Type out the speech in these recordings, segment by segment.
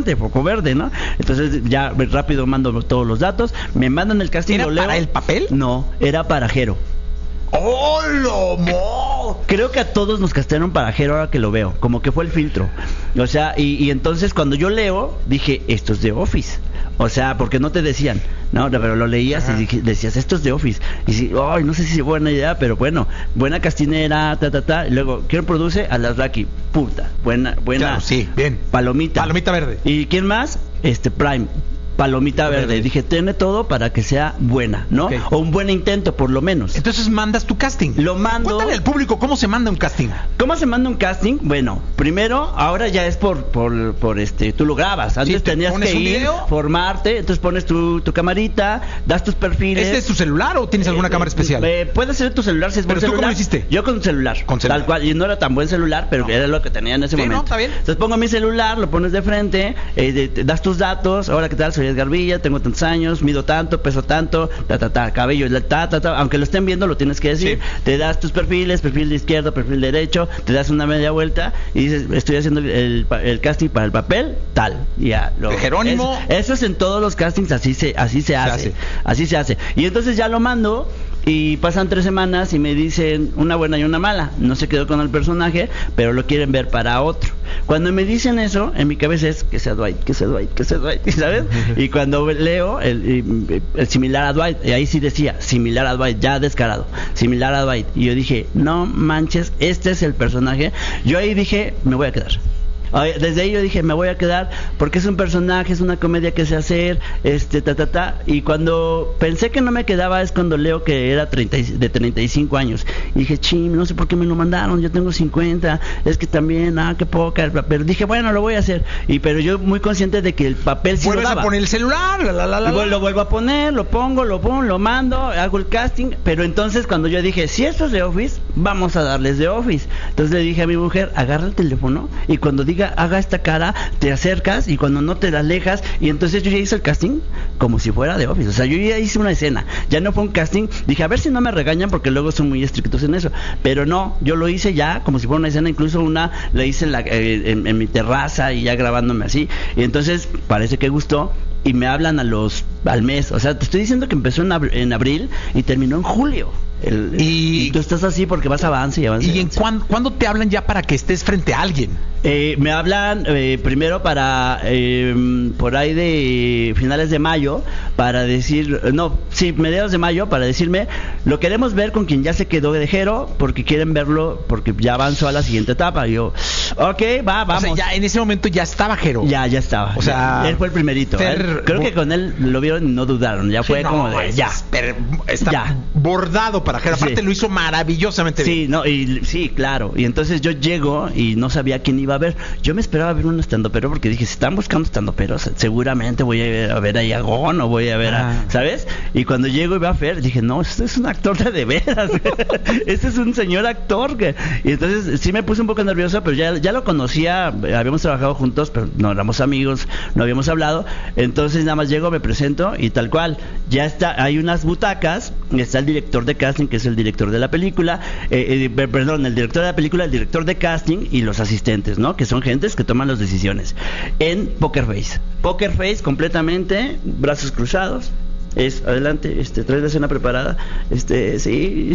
verde, ¿no? Entonces ya rápido mando todos los datos, me mandan el casting, ¿Era lo leo. para el papel? No, era para Jero. ¡Oh, lomo! Creo que a todos nos castearon para Jero ahora que lo veo, como que fue el filtro. O sea, y entonces cuando yo leo, dije, esto es de Office. O sea, porque no te decían, no, pero lo leías. Ajá. Y decías, esto es de Office. Y sí, ay, no sé si es buena idea, pero bueno, buena castinera, y luego, ¿quién produce? Alasraqui, puta, buena, claro, sí, bien. Palomita verde. ¿Y quién más? Prime. Palomita verde. Dije, tiene todo para que sea buena, ¿no? Okay. O un buen intento, por lo menos. Entonces mandas tu casting. Lo mando. Cuéntale al público cómo se manda un casting. ¿Cómo se manda un casting? Bueno, primero, ahora ya es por tú lo grabas. Antes sí, tenías que ir, formarte, entonces pones tu camarita, das tus perfiles. ¿Este es tu celular o tienes alguna cámara especial? Puede ser tu celular si es buen celular. ¿Pero tú cómo lo hiciste? Yo con celular. Tal cual, y no era tan buen celular, pero era lo que tenía en ese momento. No, está bien. Entonces pongo mi celular, lo pones de frente, das tus datos. Hola, ¿qué tal? Soy Edgar Villa, tengo tantos años, mido tanto, peso tanto, cabello, aunque lo estén viendo lo tienes que decir. Sí. Te das tus perfiles, perfil de izquierdo, perfil derecho, te das una media vuelta y dices, estoy haciendo el casting para el papel, tal. Y ya, ¿De Jerónimo? Eso es en todos los castings, así se hace. Y entonces ya lo mando. Y pasan 3 semanas y me dicen una buena y una mala. No se quedó con el personaje, pero lo quieren ver para otro. Cuando me dicen eso, en mi cabeza es que sea Dwight, ¿sabes? Y cuando leo el similar a Dwight, y ahí sí decía similar a Dwight, ya descarado, similar a Dwight. Y yo dije, no manches, este es el personaje. Yo ahí dije, me voy a quedar. Desde ahí yo dije, me voy a quedar porque es un personaje, es una comedia que sé hacer, y cuando pensé que no me quedaba es cuando leo que era de 35 años y dije, ching, no sé por qué me lo mandaron, yo tengo 50, es que también, qué poca, pero dije, bueno, lo voy a hacer, pero yo muy consciente de que el papel sí lo daba. ¿Vuelves a poner el celular? Lo vuelvo a poner, lo pongo, lo mando, hago el casting, pero entonces cuando yo dije, si esto es de Office, vamos a darles de Office. Entonces le dije a mi mujer, agarra el teléfono y cuando diga haga esta cara, te acercas y cuando no te alejas, y entonces yo ya hice el casting como si fuera de Office. O sea, yo ya hice una escena, ya no fue un casting. Dije, a ver si no me regañan porque luego son muy estrictos en eso, pero no, yo lo hice ya como si fuera una escena. Incluso una la hice en mi terraza y ya grabándome así, y entonces parece que gustó. Y me hablan al mes. O sea, te estoy diciendo que empezó en abril y terminó en julio. Y tú estás así porque vas avance y avance. ¿Y cuándo te hablan ya para que estés frente a alguien? Me hablan primero para por ahí de finales de mayo para decir, mediados de mayo, para decirme, lo queremos ver con quien ya se quedó de Jero porque quieren verlo porque ya avanzó a la siguiente etapa. Y yo, ok, vamos. O sea, ya en ese momento ya estaba Jero. Ya estaba. O sea, él fue el primerito. Creo que con él lo vieron y no dudaron. Ya fue como de, ya. Está ya bordado para Jero. Aparte lo hizo maravillosamente bien. Sí, claro. Y entonces yo llego y no sabía quién iba a ver. Yo me esperaba ver un estandopero porque dije, si están buscando estandoperos, seguramente voy a ver a Gon o voy a ver a, ¿sabes? Y cuando llego y veo a Fer, dije, no, este es un actor de veras. Este es un señor actor. Y entonces sí me puse un poco nervioso, pero ya lo conocía, habíamos trabajado juntos, pero no éramos amigos, no habíamos hablado. Entonces nada más llego, me presento y tal cual. Ya está, hay unas butacas, está el director de casting, que es el director de la película, el director de la película, el director de casting y los asistentes, ¿no? Que son gentes que toman las decisiones. En Poker Face. Poker Face completamente, brazos cruzados. Adelante, traes la escena preparada, sí,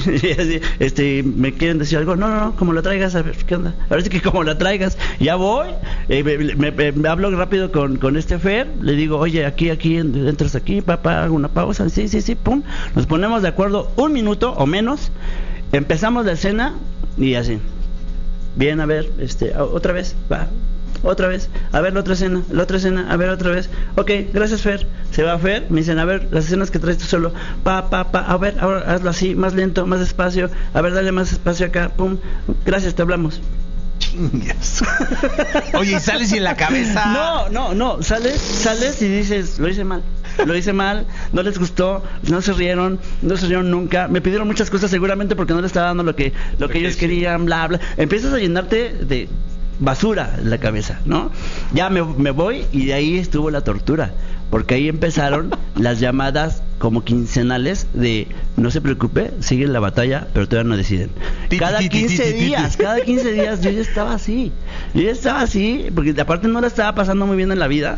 me quieren decir algo, no, como la traigas, a ver, ¿qué onda? Ahora sí que como la traigas, ya voy, me hablo rápido con Fer, le digo, oye, aquí, entras aquí, papá, hago una pausa, sí, pum, nos ponemos de acuerdo 1 minuto o menos, empezamos la escena y así, bien, a ver, otra vez, va. Otra vez, a ver la otra escena, a ver otra vez. Ok, gracias Fer. Se va Fer, me dicen, a ver, las escenas que traes tú solo. A ver, ahora hazlo así, más lento, más despacio. A ver, dale más espacio acá, pum. Gracias, te hablamos. Chingas. Oye, ¿y sales y en la cabeza? No, sales y dices, lo hice mal, no les gustó, no se rieron nunca, me pidieron muchas cosas seguramente porque no les estaba dando lo que ellos querían, bla, bla. Empiezas a llenarte de basura en la cabeza, ¿no? Ya me voy y de ahí estuvo la tortura, porque ahí empezaron las llamadas como quincenales de no se preocupe, siguen la batalla, pero todavía no deciden. Cada 15 días yo ya estaba así, porque aparte no la estaba pasando muy bien en la vida.